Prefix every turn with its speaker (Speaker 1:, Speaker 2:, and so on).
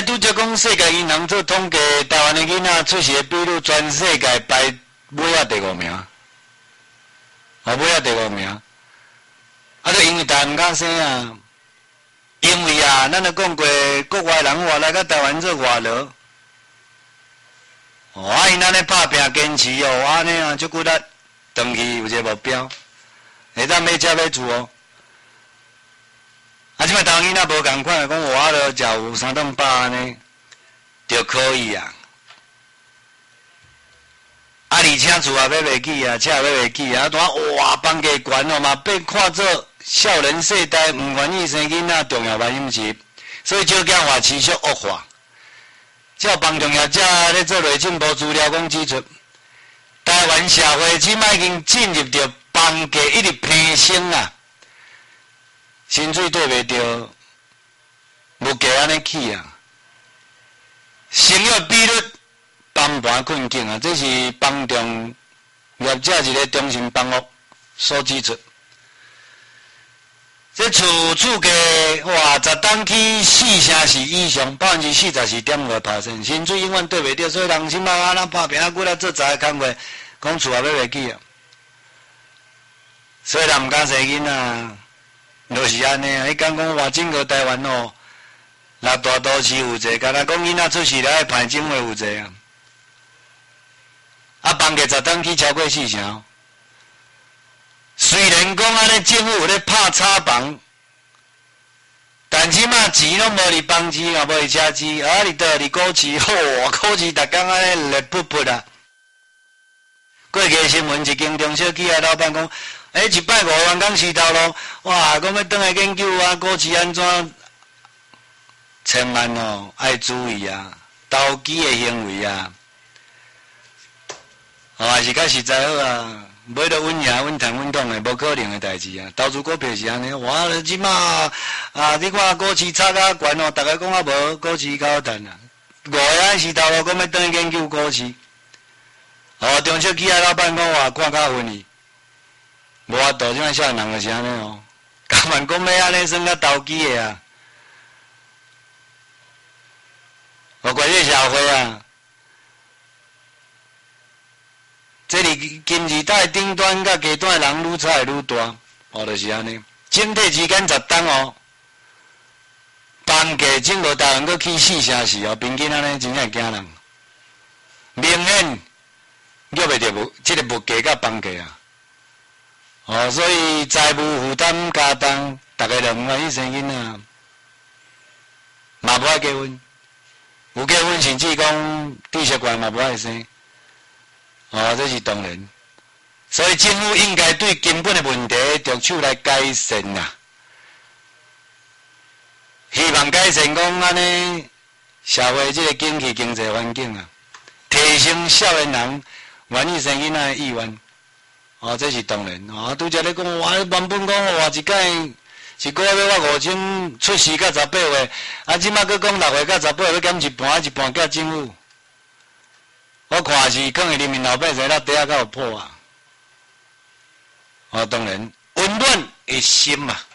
Speaker 1: 拄则讲世界银行做统计，台湾的囡仔出世的比率全世界排尾啊第5名，尾啊第5名。就因为台湾毋敢生啊，因为啊，咱都讲过，国外人话来到台湾做外劳，因安尼拍拼坚持哦，安尼啊，足骨力，长期有一个目标，会当买车买厝哦。即摆台湾囡仔无共款，讲我了食有3顿饱安尼，就可以啊。而且厝也买袂起啊，车也买袂起啊，哇，房价悬哦嘛，被看做少年世代毋愿意生囡仔重要原因之一，所以少子化持续恶化。照房仲业者咧做内政部资料讲指出，台湾社会即摆已经进入着房价一直攀升啊，薪水对袂着，物价安尼起啊，生育比率崩盘困境啊，这是房仲业者一个中心房屋所指出。这厝价哇，10当起4成是以上，44.5%，薪水永远对袂着，所以人即摆安那拍拼啊，骨力做杂个工课，讲厝也买袂起啊。所以人毋敢生囡仔，就是安尼啊。伊讲哇，整个台湾哦，若大都市有济，敢若讲囡仔出世了爱排政府有济啊。房价10当起超过4成。虽然讲安尼政府有咧拍炒房，但即马钱拢无伫房市，也无伫车市，伫倒伫股市，股市逐工安尼热噗噗啊！过去新闻一间中小企业老板讲，1摆5万港石头咯，哇！讲要转来研究啊，股市安怎？千万哦，爱注意啊，投机的行为啊，也是较实在好啊。买到稳赢、稳赚、稳动的，无可能的代志啊！投资股票是安尼，哇！即马你看股市炒甲悬哦，大家讲啊无股市较好赚啊，5万石头咯，讲要转去研究股市。中小企业老板讲话看较分去，无法度，即摆少年人就是安尼哦，根本讲要安尼算较投机的啊！怪这社会啊！这里金字塔顶端甲下端的人愈差愈大，就是安尼。整体之间10当哦，房价整个台湾阁起4成4哦，平均安尼真正惊人。明显约袂着这个物价甲房价啊。所以财务负担加重，大家就毋愿意生囡仔，嘛无爱结婚，有结婚甚至讲知识悬嘛无爱生。这是当然，所以政府应该对根本的问题着手来改善啊！希望改善讲安尼社会这个经济环境啊，提升少年人愿意生囡仔的意愿。这是当然。拄则咧讲，原本讲一届是个月要5000出世到18岁，即马佫讲6岁到18岁要减一半给政府。我看是可能人民老百姓那底下较有破啊！当然，温暖的心嘛。